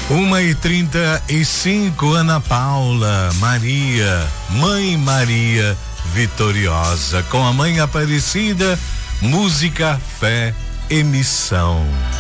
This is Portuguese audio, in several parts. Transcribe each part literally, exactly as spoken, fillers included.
Uma e trinta e cinco, Ana Paula, Maria, Mãe Maria Vitoriosa, com a Mãe Aparecida, música, fé e missão.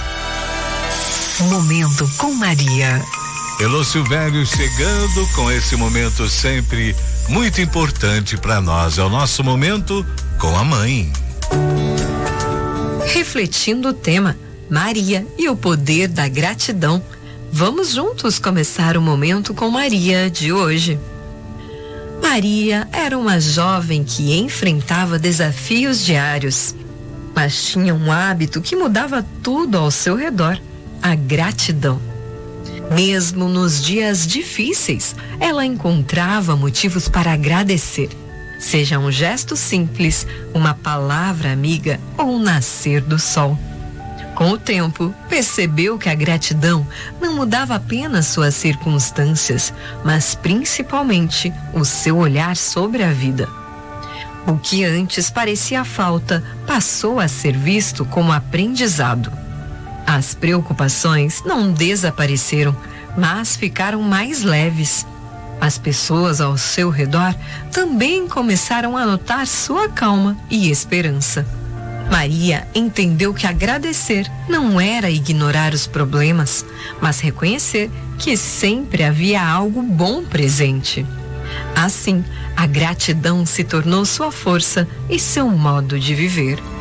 Momento com Maria. Elô Silvério chegando com esse momento sempre muito importante para nós. É o nosso momento com a mãe. Refletindo o tema Maria e o poder da gratidão. Vamos juntos começar o momento com Maria de hoje. Maria era uma jovem que enfrentava desafios diários, mas tinha um hábito que mudava tudo ao seu redor: a gratidão. Mesmo nos dias difíceis, ela encontrava motivos para agradecer. Seja um gesto simples, uma palavra amiga ou um nascer do sol. Com o tempo, percebeu que a gratidão não mudava apenas suas circunstâncias, mas principalmente o seu olhar sobre a vida. O que antes parecia falta passou a ser visto como aprendizado. As preocupações não desapareceram, mas ficaram mais leves. As pessoas ao seu redor também começaram a notar sua calma e esperança. Maria entendeu que agradecer não era ignorar os problemas, mas reconhecer que sempre havia algo bom presente. Assim, a gratidão se tornou sua força e seu modo de viver.